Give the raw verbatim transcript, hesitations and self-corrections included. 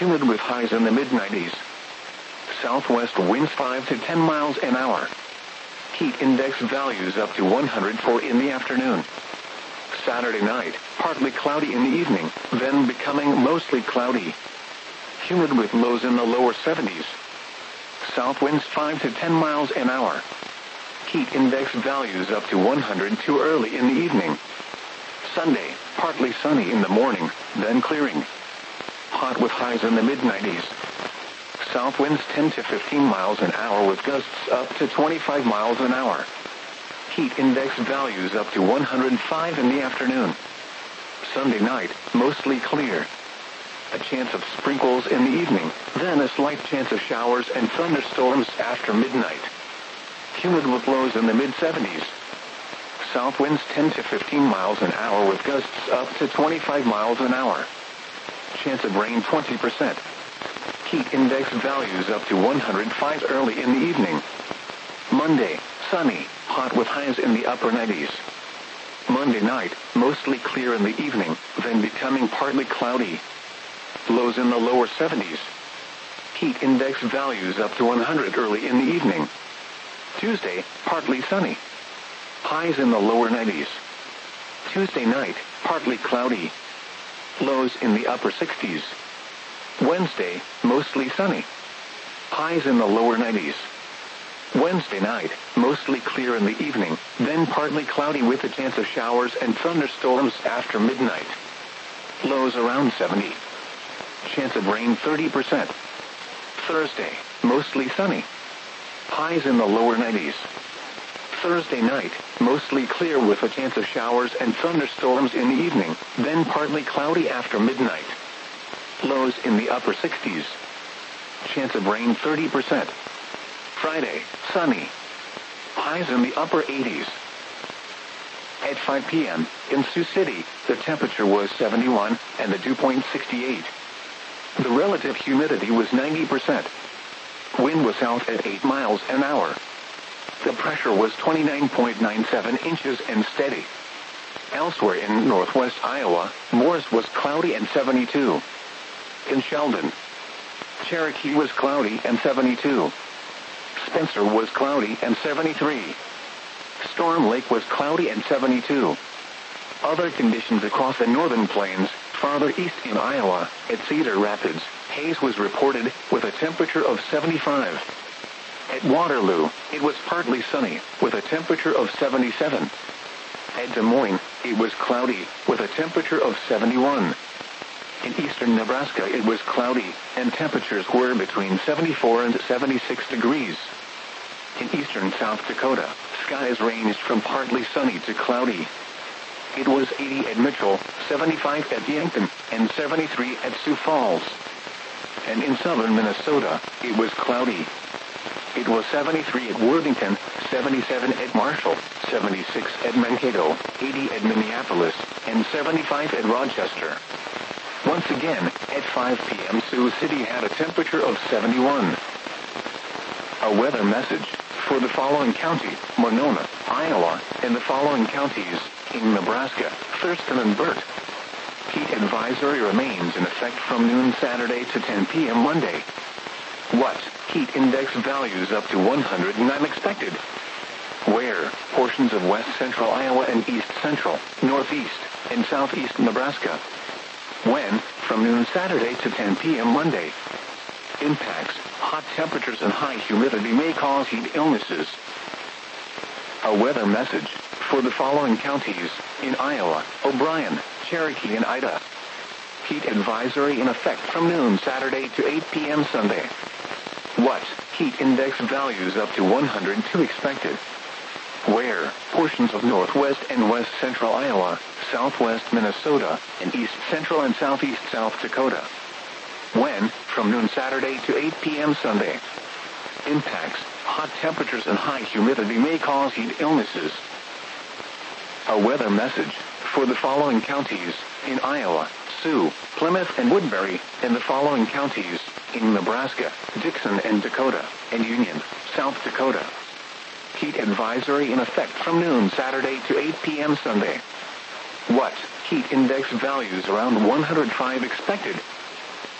humid with highs in the mid nineties. Southwest winds five to ten miles an hour. Heat index values up to one hundred four in the afternoon. Saturday night, partly cloudy in the evening, then becoming mostly cloudy. Humid with lows in the lower seventies. South winds five to ten miles an hour. Heat index values up to one hundred two early in the evening. Sunday, partly sunny in the morning, then clearing. Hot with highs in the mid nineties. South winds ten to fifteen miles an hour with gusts up to twenty-five miles an hour. Heat index values up to one hundred five in the afternoon. Sunday night, mostly clear. A chance of sprinkles in the evening, then a slight chance of showers and thunderstorms after midnight. Humid with lows in the mid seventies. South winds ten to fifteen miles an hour with gusts up to twenty-five miles an hour. Chance of rain twenty percent. Heat index values up to one hundred five early in the evening. Monday, sunny, hot with highs in the upper nineties. Monday night, mostly clear in the evening, then becoming partly cloudy. Lows in the lower seventies. Heat index values up to one hundred early in the evening. Tuesday, partly sunny. Highs in the lower nineties. Tuesday night, partly cloudy. Lows in the upper sixties. Wednesday, mostly sunny. Highs in the lower nineties. Wednesday night, mostly clear in the evening, then partly cloudy with a chance of showers and thunderstorms after midnight. Lows around seventy. Chance of rain thirty percent. Thursday, mostly sunny. Highs in the lower nineties. Thursday night, mostly clear with a chance of showers and thunderstorms in the evening, then partly cloudy after midnight. Lows in the upper sixties. Chance of rain thirty percent. Friday, sunny. Highs in the upper eighties. At five p.m., in Sioux City, the temperature was seventy-one, and the dew point sixty-eight. The relative humidity was ninety percent. Wind was south at eight miles an hour. The pressure was twenty-nine point nine seven inches and steady. Elsewhere in northwest Iowa, Morris was cloudy and seventy-two. In Sheldon, Cherokee was cloudy and seventy-two. Spencer was cloudy and seventy-three. Storm Lake was cloudy and seventy-two. Other conditions across the northern plains, farther east in Iowa, at Cedar Rapids, haze was reported with a temperature of seventy-five. At Waterloo, it was partly sunny, with a temperature of seventy-seven. At Des Moines, it was cloudy, with a temperature of seventy-one. In eastern Nebraska it was cloudy, and temperatures were between seventy-four and seventy-six degrees. In eastern South Dakota, skies ranged from partly sunny to cloudy. It was eighty at Mitchell, seventy-five at Yankton, and seventy-three at Sioux Falls. And in southern Minnesota, it was cloudy. It was seventy-three at Worthington, seventy-seven at Marshall, seventy-six at Mankato, eighty at Minneapolis, and seventy-five at Rochester. Once again, at five p.m. Sioux City had a temperature of seventy-one. A weather message for the following county, Monona, Iowa, and the following counties in Nebraska, Thurston and Burt. Heat advisory remains in effect from noon Saturday to ten p.m. Monday. What? Heat index values up to one hundred nine expected. Where? Portions of west central Iowa and east central, northeast, and southeast Nebraska. When? From noon Saturday to ten p.m. Monday. Impacts: hot temperatures and high humidity may cause heat illnesses. A weather message for the following counties in Iowa, O'Brien, Cherokee, and Ida. Heat advisory in effect from noon Saturday to eight p.m. Sunday. What? Heat index values up to one hundred two expected. Where? Portions of northwest and west central Iowa, southwest Minnesota, and east central and southeast South Dakota. When? From noon Saturday to eight p.m. Sunday. Impacts: hot temperatures and high humidity may cause heat illnesses. A weather message for the following counties in Iowa, Sioux, Plymouth, and Woodbury, and the following counties in Nebraska, Dixon and Dakota, and Union, South Dakota. Heat advisory in effect from noon Saturday to eight p.m. Sunday. What? Heat index values around one hundred five expected